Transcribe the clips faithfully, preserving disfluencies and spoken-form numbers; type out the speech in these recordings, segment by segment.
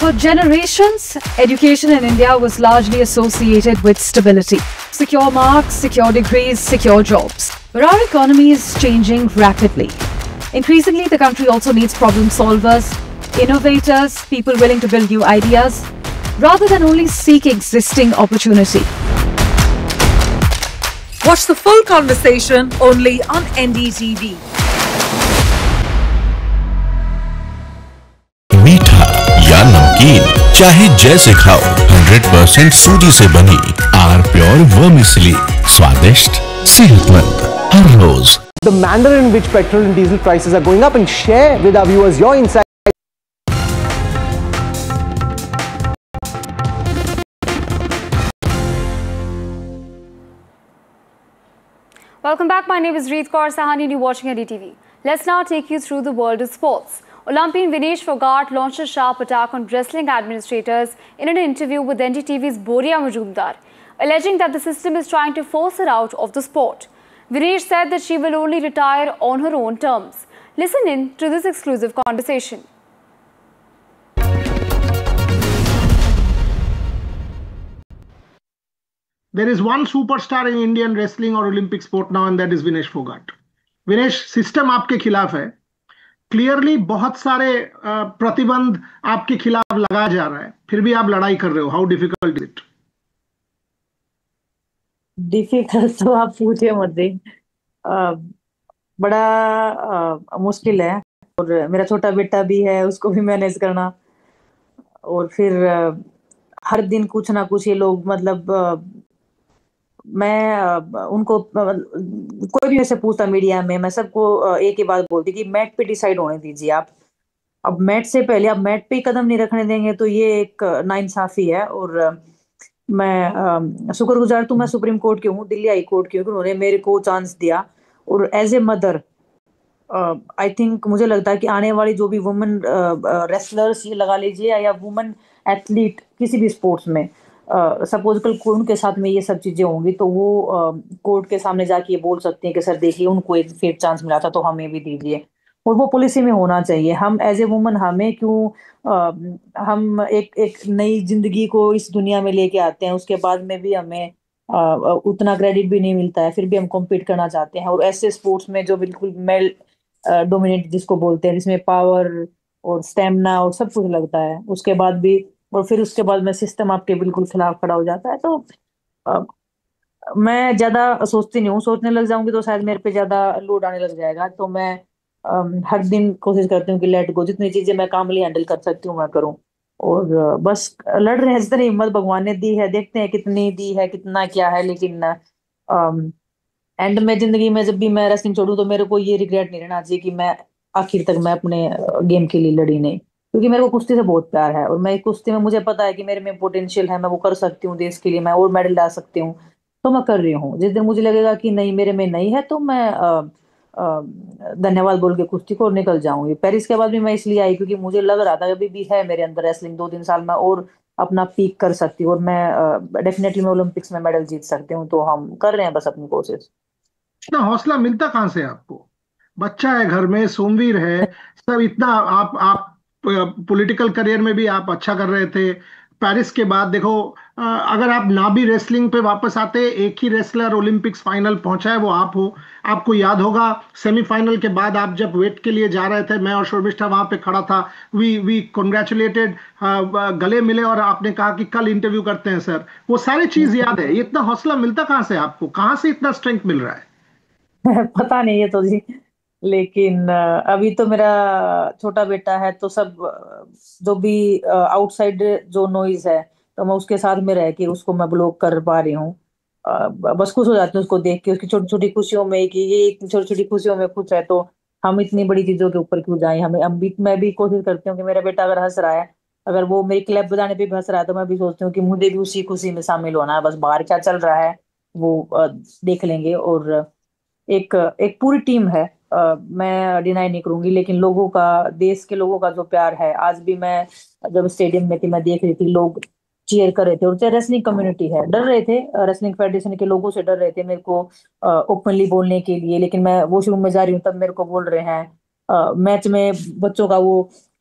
For generations, education in India was largely associated with stability. Secure marks, secure degrees, secure jobs. But our economy is changing rapidly. Increasingly, the country also needs problem solvers, innovators, people willing to build new ideas, rather than only seek existing opportunity. Watch the full conversation only on N D T V. मीठा या नमकीन, चाहे जैसे खाओ, hundred percent सूजी से बनी are pure vermicelli, स्वादिष्ट, सेहतमंद हर रोज। The manner in which petrol and diesel prices are going up, and share with our viewers your insight. Welcome back. My name is Reet Kaur Sahani and you're watching N D T V. Let's now take you through the world of sports. Olympian Vinesh Fogart launched a sharp attack on wrestling administrators in an interview with N D T V's Boria Majumdar, alleging that the system is trying to force her out of the sport. Vinesh said that she will only retire on her own terms. Listen in to this exclusive conversation. There is one superstar in Indian wrestling or Olympic sport now, and that is Vinesh Fogart. Vinesh, system आपके खिलाफ है. Clearly बहुत सारे प्रतिबंध आपके खिलाफ लगाया जा रहा है. फिर भी आप लड़ाई कर रहे हो. How difficult is it? Difficult तो आप पूछे मत दे, बड़ा आ, मुश्किल है। और मेरा छोटा बेटा भी है, उसको भी मैनेज करना, और फिर आ, हर दिन कुछ ना कुछ ये लोग, मतलब आ, मैं आ, उनको आ, कोई भी ऐसे पूछता मीडिया में, मैं सबको आ, एक ही बात बोलती कि मैट पे डिसाइड होने दीजिए आप। अब मैट से पहले आप मैट पे कदम नहीं रखने देंगे तो ये एक नाइंसाफी है। और आ, मैं शुक्रगुजार तो मैं सुप्रीम कोर्ट की हूँ, दिल्ली हाई कोर्ट की हूँ, उन्होंने मेरे को चांस दिया। और as a mother I think मुझे लगता है कि आने वाली जो भी वुमेन रेसलर्स ये लगा लीजिए या वुमेन एथलीट किसी भी स्पोर्ट्स में, सपोज कल उनके साथ में ये सब चीजें होंगी तो वो कोर्ट के सामने जाके ये बोल सकते हैं कि सर देखिए उनको एक फेयर चांस मिला था तो हमें भी दीजिए। और वो पॉलिसी में होना चाहिए। हम एज ए वुमन हमें क्यों आ, हम एक एक नई जिंदगी को इस दुनिया में लेके आते हैं, उसके बाद में भी हमें आ, उतना क्रेडिट भी नहीं मिलता है, फिर भी हम कॉम्पीट करना चाहते हैं। और ऐसे स्पोर्ट्स में जो बिल्कुल मेल डोमिनेट जिसको बोलते हैं, जिसमें पावर और स्टेमिना और सब कुछ लगता है, उसके बाद भी और फिर उसके बाद में सिस्टम आपके बिल्कुल खिलाफ खड़ा हो जाता है। तो आ, मैं ज्यादा सोचती नहीं हूँ, सोचने लग जाऊंगी तो शायद मेरे पे ज्यादा लोड आने लग जाएगा। तो मैं Um, हर दिन कोशिश करती हूँ कि लेट गो, जितनी चीजें मैं कामली हैंडल कर सकती हूँ मैं करूँ। और uh, बस लड़ रहे हैं, जितनी हिम्मत भगवान ने दी है, देखते हैं कितनी दी है, कितना क्या है। लेकिन एंड um, में जिंदगी में जब भी मैं रेसलिंग छोड़ू तो मेरे को ये रिग्रेट नहीं रहना चाहिए कि मैं आखिर तक मैं अपने गेम के लिए लड़ी नहीं, क्योंकि मेरे को कुश्ती से बहुत प्यार है। और मैं कुश्ती में मुझे पता है कि मेरे में पोटेंशियल है, मैं वो कर सकती हूँ देश के लिए, मैं और मेडल ला सकती हूँ, तो मैं कर रही हूँ। जिस दिन मुझे लगेगा कि नहीं मेरे में नहीं है तो मैं uh, धन्यवाद बोल के कुश्ती को निकल जाऊंगी। पेरिस के बाद भी मैं इसलिए आई क्योंकि मुझे लग रहा था अभी भी है मेरे अंदर रेसलिंग, दो तीन साल में और अपना पीक कर सकती हूँ और मैं डेफिनेटली मैं ओलंपिक्स में मेडल जीत सकती हूँ। तो हम कर रहे हैं बस अपनी कोशिश। इतना हौसला मिलता कहाँ से आपको? बच्चा है घर में, सोमवीर है सब, इतना आप आप पॉलिटिकल करियर में भी आप अच्छा कर रहे थे। पेरिस के बाद देखो, अगर आप ना भी रेसलिंग पे वापस आते, एक ही रेसलर ओलंपिक्स फाइनल पहुंचा है वो आप हो। आपको याद होगा सेमीफाइनल के बाद आप जब वेट के लिए जा रहे थे, मैं और शर्मिष्ठा वहां पे खड़ा था, वी वी कॉन्ग्रेचुलेटेड, गले मिले और आपने कहा कि कल इंटरव्यू करते हैं सर। वो सारी चीज याद है। इतना हौसला मिलता कहाँ से आपको? कहाँ से इतना स्ट्रेंथ मिल रहा है? पता नहीं है तो जी, लेकिन अभी तो मेरा छोटा बेटा है तो सब जो भी आउटसाइड जो नॉइज है तो मैं उसके साथ में रह के उसको मैं ब्लॉक कर पा रही हूँ। बस खुश हो जाती हूँ उसको देख के, उसकी छोटी छोटी खुशियों में कि ये इतनी छोटी छोटी खुशियों में खुश है तो हम इतनी बड़ी चीजों के ऊपर क्यों जाए। हमें हम भी मैं भी कोशिश करती हूँ कि मेरा बेटा अगर हंस रहा है, अगर वो मेरी क्लैप बजाने पे भी हंस रहा है तो मैं भी सोचती हूँ कि मुझे भी उसी खुशी में शामिल होना है। बस बाहर क्या चल रहा है वो देख लेंगे। और एक एक पूरी टीम है, आ, मैं डिनाई नहीं करूंगी, लेकिन लोगों का, देश के लोगों का जो प्यार है, आज भी मैं जब स्टेडियम में थी मैं देख रही थी लोग चीयर कर रहे थे। और चाहे रेसलिंग कम्युनिटी है, डर रहे थे, रेसलिंग फेडरेशन के लोगों से डर रहे थे मेरे को ओपनली बोलने के लिए, लेकिन मैं वॉशरूम में जा रही हूँ तब मेरे को बोल रहे हैं। मैच में बच्चों का वो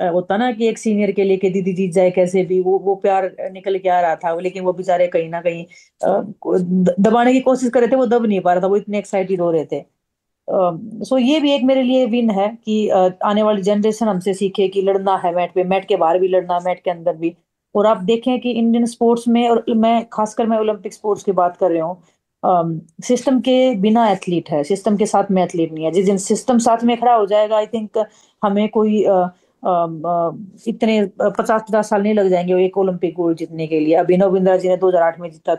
अ, होता ना कि एक सीनियर के लिए कि दीदी जीत जाए कैसे भी, वो वो प्यार निकल के आ रहा था, लेकिन वो बेचारे कहीं ना कहीं अ, को- द- दबाने की कोशिश कर रहे थे, वो दब नहीं पा रहा था, वो इतने एक्साइटेड हो रहे थे। सो ये भी एक मेरे लिए विन है कि अ, आने वाली जनरेशन हमसे सीखे कि लड़ना है मैट पे, मैट के बाहर भी लड़ना, मैट के अंदर भी। और आप देखें कि इंडियन स्पोर्ट्स में, और मैं खासकर मैं ओलंपिक स्पोर्ट्स की बात कर रही हूँ, सिस्टम के बिना एथलीट है, सिस्टम के साथ में एथलीट नहीं है। जिस दिन सिस्टम साथ में खड़ा हो जाएगा, आई थिंक हमें कोई अ, अ, अ, इतने पचास पचास साल नहीं लग जाएंगे वो एक ओलंपिक गोल्ड जीतने के लिए। अभिनव बिंद्रा जी ने दो हज़ार आठ में जीता